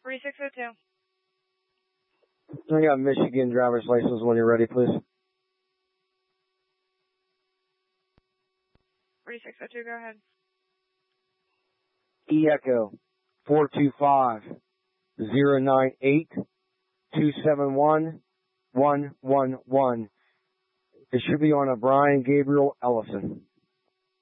3602. I got Michigan driver's license when you're ready, please. 3602, go ahead. E-Echo 425-098-271-111. It should be on a Brian Gabriel Ellison.